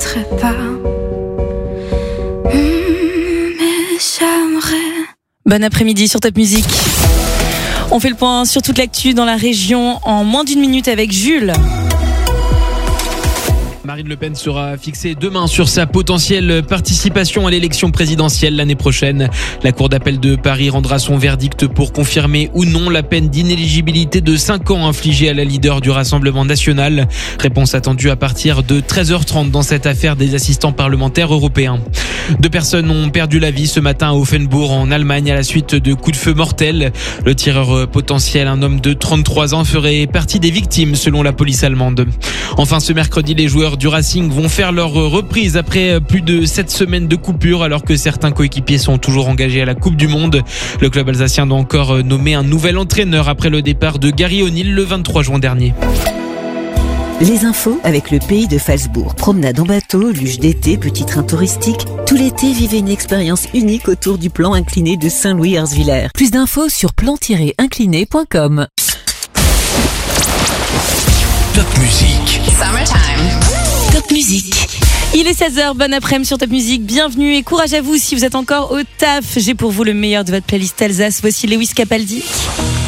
serait pas. Mais j'aimerais. Bon après-midi sur Top Music. On fait le point sur toute l'actu dans la région en moins d'une minute avec Jules. Marine Le Pen sera fixée demain sur sa potentielle participation à l'élection présidentielle l'année prochaine. La Cour d'appel de Paris rendra son verdict pour confirmer ou non la peine d'inéligibilité de 5 ans infligée à la leader du Rassemblement national. Réponse attendue à partir de 13h30 dans cette affaire des assistants parlementaires européens. 2 personnes ont perdu la vie ce matin à Offenbourg en Allemagne à la suite de coups de feu mortels. Le tireur potentiel, un homme de 33 ans, ferait partie des victimes selon la police allemande. Enfin, ce mercredi, les joueurs du Racing vont faire leur reprise après plus de 7 semaines de coupure alors que certains coéquipiers sont toujours engagés à la Coupe du Monde. Le club alsacien doit encore nommer un nouvel entraîneur après le départ de Gary O'Neill le 23 juin dernier. Les infos avec le Pays de Phalsbourg. Promenade en bateau, luge d'été, petit train touristique. Tout l'été, vivez une expérience unique autour du plan incliné de Saint-Louis-Herzviller. Plus d'infos sur plan-incliné.com. Top Music. Summertime. Top Music. Il est 16h, bon après-midi sur Top Music, bienvenue et courage à vous si vous êtes encore au taf. J'ai pour vous le meilleur de votre playlist Alsace, voici Lewis Capaldi.